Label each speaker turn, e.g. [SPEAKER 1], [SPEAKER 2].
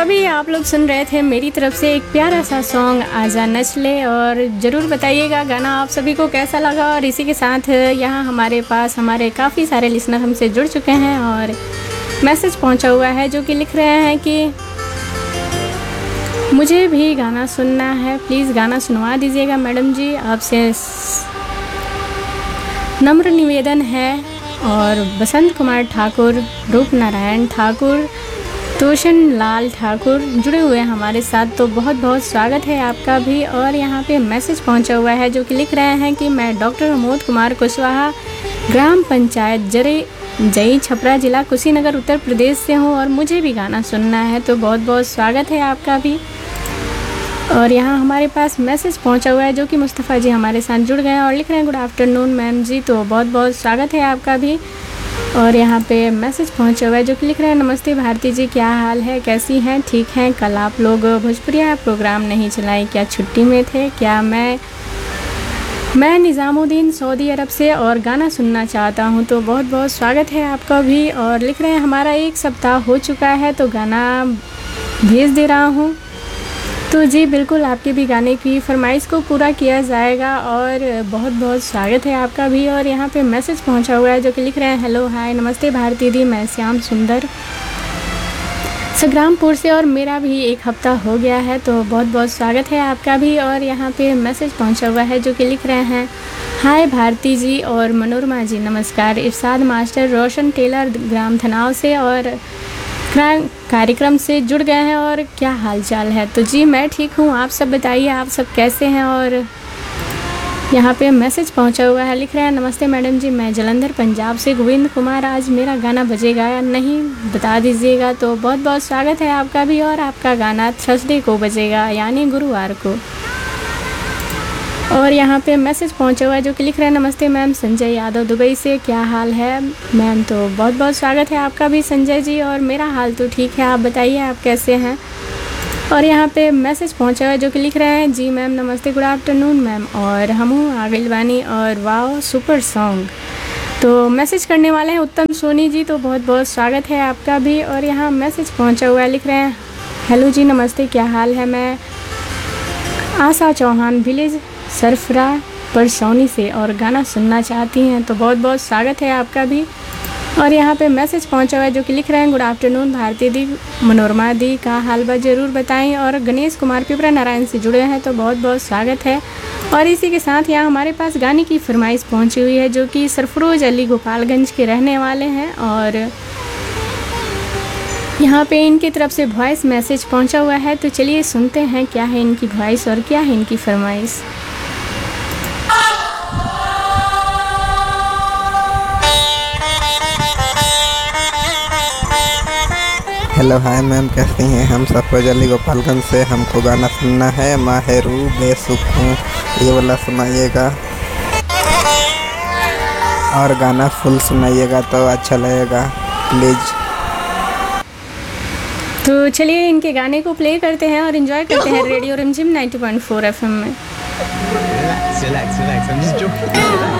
[SPEAKER 1] अभी आप लोग सुन रहे थे मेरी तरफ से एक प्यारा सा सॉन्ग आजा नच ले, और ज़रूर बताइएगा गाना आप सभी को कैसा लगा। और इसी के साथ यहाँ हमारे पास हमारे काफ़ी सारे लिसनर हमसे जुड़ चुके हैं और मैसेज पहुँचा हुआ है जो कि लिख रहे हैं कि मुझे भी गाना सुनना है, प्लीज़ गाना सुनवा दीजिएगा मैडम जी, आपसे नम्र निवेदन है। और बसंत कुमार ठाकुर, रूप नारायण ठाकुर, तोशन लाल ठाकुर जुड़े हुए हैं हमारे साथ, तो बहुत बहुत स्वागत है आपका भी। और यहाँ पे मैसेज पहुँचा हुआ है जो कि लिख रहे हैं कि मैं डॉक्टर अमोद कुमार कुशवाहा, ग्राम पंचायत जई छपरा, जिला कुशीनगर, उत्तर प्रदेश से हूँ और मुझे भी गाना सुनना है। तो बहुत बहुत स्वागत है आपका भी। और यहाँ हमारे पास मैसेज पहुँचा हुआ है जो कि मुस्तफ़ा जी हमारे साथ जुड़ गए हैं और लिख रहे हैं गुड आफ्टरनून मैम जी, तो बहुत बहुत स्वागत है आपका भी। और यहाँ पे मैसेज पहुँचा हुआ है जो कि लिख रहे हैं नमस्ते भारती जी, क्या हाल है, कैसी हैं, ठीक हैं। कल आप लोग भोजपुरिया प्रोग्राम नहीं चलाई, क्या छुट्टी में थे क्या? मैं निज़ामुद्दीन सऊदी अरब से और गाना सुनना चाहता हूँ। तो बहुत बहुत स्वागत है आपका भी। और लिख रहे हैं हमारा 1 सप्ताह हो चुका है तो गाना भेज दे रहा हूँ। तो जी बिल्कुल आपके भी गाने की फरमाइश को पूरा किया जाएगा और बहुत बहुत स्वागत है आपका भी। और यहाँ पे मैसेज पहुँचा हुआ है जो कि लिख रहे हैं हेलो हाय नमस्ते भारती दी, मैं श्याम सुंदर संग्रामपुर से और मेरा भी 1 हफ्ता हो गया है। तो बहुत बहुत स्वागत है आपका भी। और यहाँ पे मैसेज पहुँचा हुआ है जो कि लिख रहे हैं हाय भारती जी और मनोरमा जी, नमस्कार। इरशाद मास्टर रोशन टेलर ग्राम थनाव से और कार्यक्रम से जुड़ गए हैं और क्या हाल चाल है? तो जी मैं ठीक हूँ, आप सब बताइए आप सब कैसे हैं। और यहाँ पे मैसेज पहुँचा हुआ है, लिख रहे हैं नमस्ते मैडम जी, मैं जलंधर पंजाब से गोविंद कुमार, आज मेरा गाना बजेगा या नहीं बता दीजिएगा। तो बहुत बहुत स्वागत है आपका भी। और आपका गाना थर्सडे को बजेगा यानी गुरुवार को। और यहाँ पे मैसेज पहुँचा हुआ है जो कि लिख रहे हैं नमस्ते मैम, संजय यादव दुबई से, क्या हाल है मैम? तो बहुत बहुत स्वागत है आपका भी संजय जी। और मेरा हाल तो ठीक है, आप बताइए आप कैसे हैं। और यहाँ पे मैसेज पहुँचा हुआ है जो कि लिख रहे हैं जी मैम नमस्ते, गुड आफ्टरनून मैम, और हमहूँ आगिल बानी और वाओ सुपर सॉन्ग। तो मैसेज करने वाले हैं उत्तम सोनी जी, तो बहुत बहुत स्वागत है आपका भी। और यहाँ मैसेज पहुँचा हुआ है, लिख रहे हैं हेलो जी नमस्ते, क्या हाल है, मैं आशा चौहान विलेज सरफरा परसौनी से और गाना सुनना चाहती हैं। तो बहुत बहुत स्वागत है आपका भी। और यहाँ पे मैसेज पहुँचा हुआ है जो कि लिख रहे हैं गुड आफ्टरनून भारती दी, मनोरमा दी, का हाल बा ज़रूर बताएं। और गणेश कुमार पिपरा नारायण से जुड़े हैं, तो बहुत बहुत स्वागत है। और इसी के साथ यहाँ हमारे पास गाने की फरमाइश पहुँची हुई है जो कि सरफरोज अली गोपालगंज के रहने वाले हैं। और यहाँ पे इनकी तरफ से वॉइस मैसेज पहुँचा हुआ है, तो चलिए सुनते हैं क्या है इनकी वॉइस और क्या है इनकी फरमाइश।
[SPEAKER 2] हेलो हाय मैम, कैसी हैं? हम सरफरोज अली गोपालगंज से, हमको गाना सुनना है, माहरू बेसुख हूँ, ये वाला सुनाइएगा और गाना फुल सुनाइएगा तो अच्छा लगेगा प्लीज़।
[SPEAKER 1] तो चलिए इनके गाने को प्ले करते हैं और एंजॉय करते हैं रेडियो रिमझिम 90.4 FM में।
[SPEAKER 3] Relax, I'm just joking.